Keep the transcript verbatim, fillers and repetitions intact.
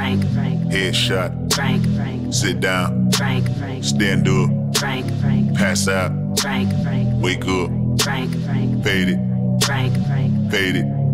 Frank, Frank, Headshot. Frank, Frank, Sit down. Frank, Frank, Stand up. Frank, Frank, Pass out. Frank, Frank, Wake up. Frank, Frank, Fade it. Frank, Frank. Fade it.